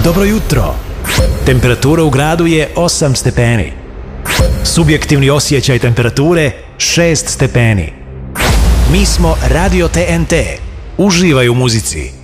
Dobro jutro. Temperatura u gradu je 8 stepeni. Subjektivni osjećaj temperature 6 stepeni. Mi smo Radio TNT. Uživaj u muzici.